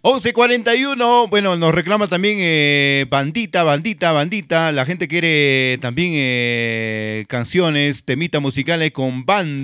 11:41. Bueno, nos reclama también bandita. La gente quiere también canciones, temitas musicales con banda.